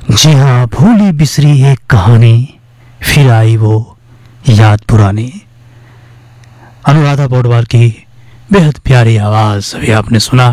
जी हाँ, भूली बिसरी एक कहानी, फिर आई वो याद पुरानी। अनुराधा पौडवाल की बेहद प्यारी आवाज अभी आपने सुना।